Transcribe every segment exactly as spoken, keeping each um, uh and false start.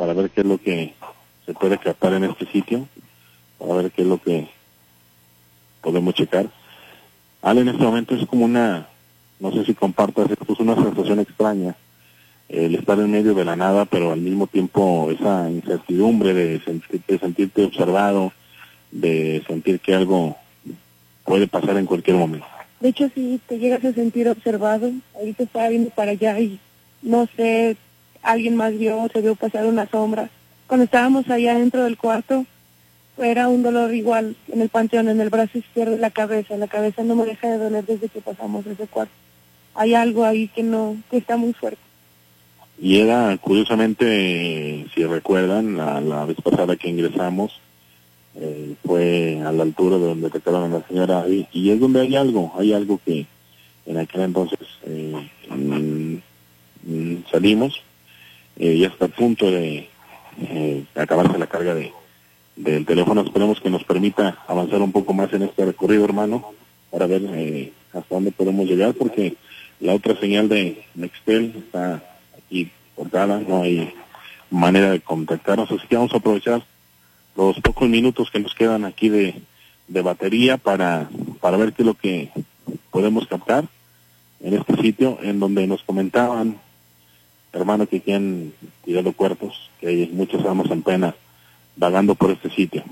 para ver qué es lo que se puede captar en este sitio, para ver qué es lo que podemos checar. Ale, en este momento es como una, no sé si compartas esto, es una sensación extraña, el estar en medio de la nada, pero al mismo tiempo esa incertidumbre de, sentir, de sentirte observado, de sentir que algo puede pasar en cualquier momento. De hecho, sí, te llegas a sentir observado. Ahorita estaba viendo para allá y no sé, alguien más vio, se vio pasar una sombra. Cuando estábamos allá dentro del cuarto, era un dolor igual en el panteón, en el brazo izquierdo, la cabeza. La cabeza no me deja de doler desde que pasamos ese cuarto. Hay algo ahí que no, que está muy fuerte. Y era, curiosamente, si recuerdan, la, la vez pasada que ingresamos, eh, fue a la altura de donde tocaron a la señora, y, y es donde hay algo, hay algo que en aquel entonces eh, mm, mm, salimos, eh, ya está a punto de eh, acabarse la carga de del teléfono. Esperemos que nos permita avanzar un poco más en este recorrido, hermano, para ver eh, hasta dónde podemos llegar, porque la otra señal de Nextel está aquí cortada, no hay manera de contactarnos, así que vamos a aprovechar los pocos minutos que nos quedan aquí de, de batería para, para ver qué es lo que podemos captar en este sitio, en donde nos comentaban, hermano, que aquí han tirado cuerpos, que hay muchos almas en pena vagando por este sitio.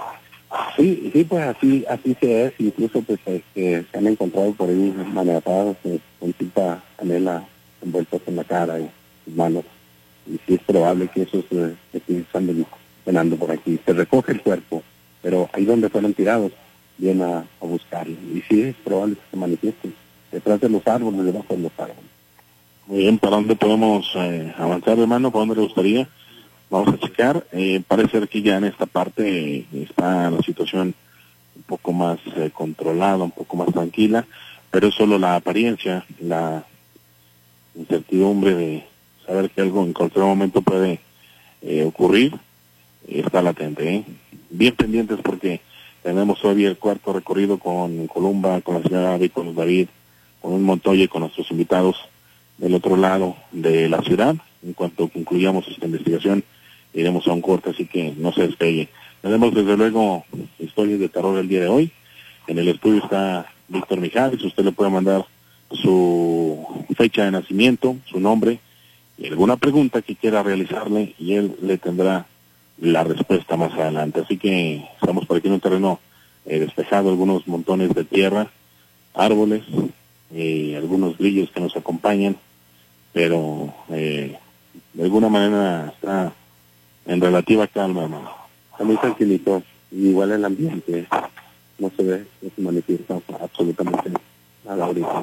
Sí, sí, pues así así se es, incluso pues este, se han encontrado por ahí manejados eh, con tinta canela envueltos en la cara y manos, y sí es probable que esos eh, espíritus anden penando por aquí. Se recoge el cuerpo, pero ahí donde fueron tirados, vienen a, a buscarlo, y sí es probable que se manifiesten detrás de los árboles, debajo de los árboles. Muy bien, ¿para dónde podemos eh, avanzar, hermano? ¿Para dónde le gustaría? Vamos a checar. Eh, parece ser que ya en esta parte eh, está la situación un poco más eh, controlada, un poco más tranquila, pero es solo la apariencia, la incertidumbre de saber que algo en cualquier momento puede eh, ocurrir, eh, está latente. ¿eh? Bien pendientes porque tenemos todavía el cuarto recorrido con Columba, con la señora Abby, con los David, con un Montoya y con nuestros invitados del otro lado de la ciudad. En cuanto concluyamos esta investigación, iremos a un corte, así que no se despegue. Tenemos desde luego historias de terror el día de hoy. En el estudio está Víctor Mijares, usted le puede mandar su fecha de nacimiento, su nombre y alguna pregunta que quiera realizarle y él le tendrá la respuesta más adelante. Así que estamos por aquí en un terreno eh, despejado, algunos montones de tierra, árboles, y algunos grillos que nos acompañan, pero eh, de alguna manera está en relativa calma, hermano. Está muy tranquilito, igual el ambiente, no se ve, no se manifiesta absolutamente nada ahorita.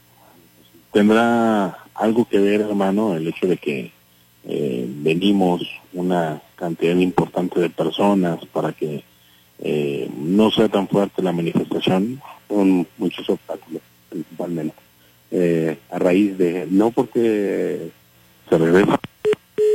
¿Tendrá algo que ver, hermano, el hecho de que eh, venimos una cantidad importante de personas para que eh, no sea tan fuerte la manifestación? Con muchos obstáculos, principalmente. Eh, a raíz de, no porque se regresa